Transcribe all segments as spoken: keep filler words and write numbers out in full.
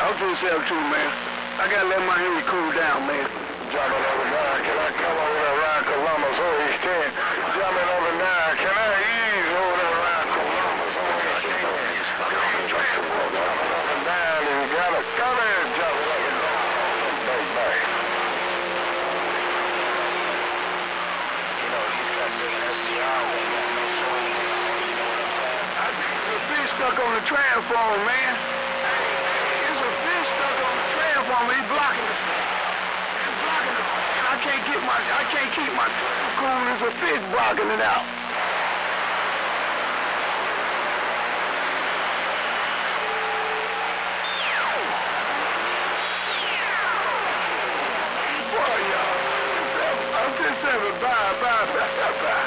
I'm to yourself too, man. I gotta let my Henry cool down, man. Jumping over nine, can I come over there around Columbus? Oh, he's ten. Jumping over nine, can I ease over there around Columbus? Oh, he's ten. Jumping over nine, you gotta come in, jumping over nine. Back, back. You know, he's got big S D R, they got no swing. You know what I'm saying? I think there's a fish stuck on the transformer, man. There's a fish stuck on the transformer. He's blocking it. He's blocking it. And I can't get my, I can't keep my cool. There's a fish blocking it out. Boy, y'all. I'm just saying, bye, bye, bye, bye.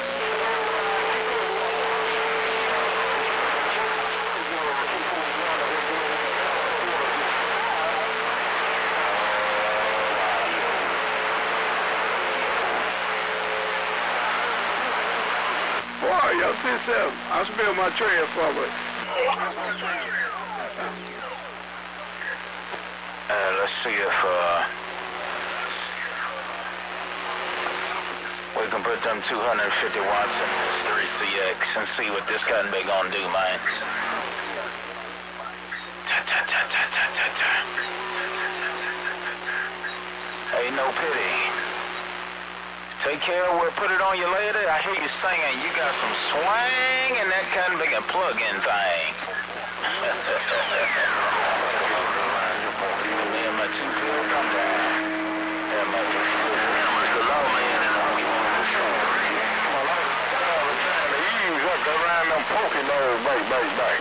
Boy, y'all ten seven. I spilled my trail forward. Uh, let's see if uh, we can put them two hundred fifty watts in this three C X and see what this cotton big gonna do, man. Ta ta ta ta ta ta ta. Hey, no pity. Take care, we'll put it on you later. I hear you singing. You got some swing in that cotton big and plug-in thing. Me and my two people come down. Yeah, my two people. Mister Lawman and all you want to say. Well, I'm trying to ease up around them poking those, back, back, back.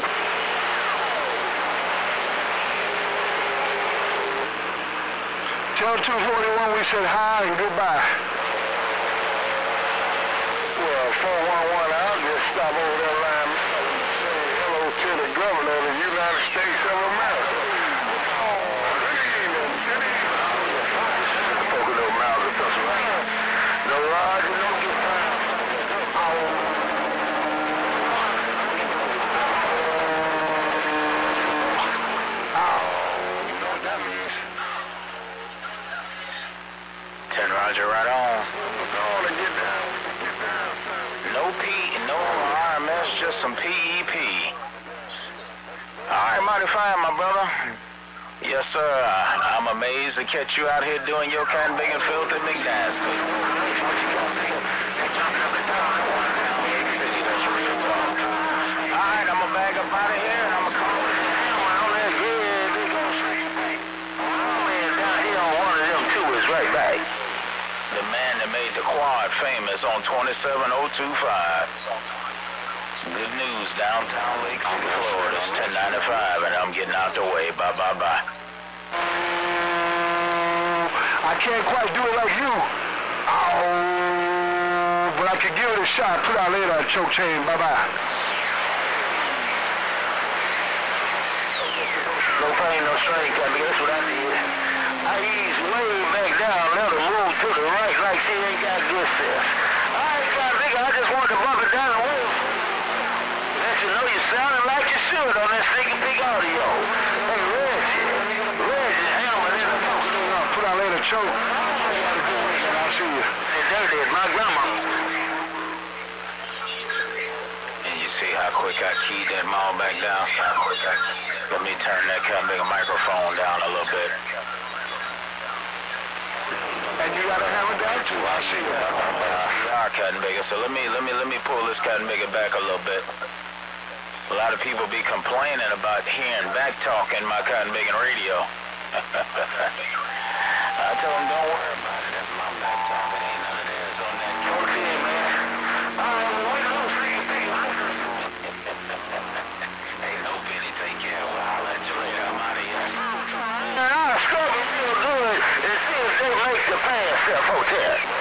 Tell two forty-one we said hi and goodbye. Well, four one one, I'll just stop over there around and say hello to the governor of the United States of America. Oh, good evening, good evening. Poking those mouths at us around. No Roger, no get down. Oh. Oh. You know what that means? ten Roger, right on. Go on and get down. No P, no R M S, just some P E P. All right, mighty fine, my brother. Yes, sir. I'm amazed to catch you out here doing your kind of big and filthy big dance. All right, I'm gonna bag up out of here and I'm gonna call it down. That's good. Man, down here on one of them two is right back. The man that made the quad famous on twenty-seven oh two five. Good news, downtown Lake City, Florida. It's ten ninety-five and I'm getting out the way. Bye, bye, bye. I can't quite do it like you. Oh, but I could give it a shot. Put out later on choke chain. Bye, bye. No pain, no strain, Cubby. That's what I did. I eased way back down, let her move to the right like she ain't got good sense. I ain't got big, I just wanted to bump it down the way. Let you know you sounding like you should on that sneaky peek audio. Hey, Reggie, Reggie, hammer in the post. Put out later choke. I'll see you. Hey, there it is, my grandma. And you see how quick I keyed that mall back down? How quick I Let me turn that kind of big microphone down a little bit. And you gotta have it down too. I see you. We are cutting bigger, so let me let me let me pull this cutting bigger back a little bit. A lot of people be complaining about hearing back talk in my cotton big radio. I told them don't worry about it. That's my back talk. It ain't none of theirs on that. Okay, man. I'm one of those three people. Ain't no Benny, take care. Well, I'll let you later. I'm out of here. I struggle real good and see if they make the Pan Self Hotel.